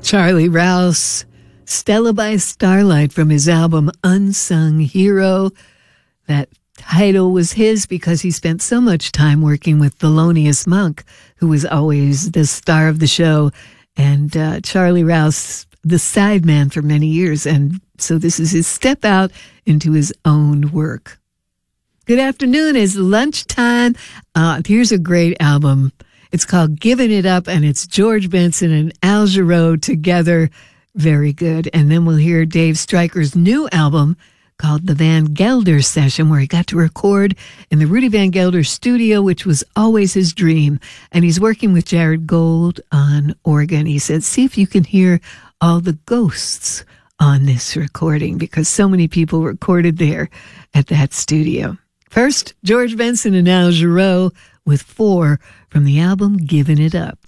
Charlie Rouse, Stella by Starlight from his album Unsung Hero. That title was his because he spent so much time working with Thelonious Monk, who was always the star of the show, and Charlie Rouse, the sideman for many years. And so this is his step out into his own work. Good afternoon. It's lunchtime. Here's a great album. It's called Giving It Up, and it's George Benson and Al Jarreau together. Very good. And then we'll hear Dave Stryker's new album called The Van Gelder Session, where he got to record in the Rudy Van Gelder studio, which was always his dream. And he's working with Jared Gold on organ. He said, see if you can hear all the ghosts on this recording, because so many people recorded there at that studio. First, George Benson and Al Jarreau with 4 from the album Giving It Up.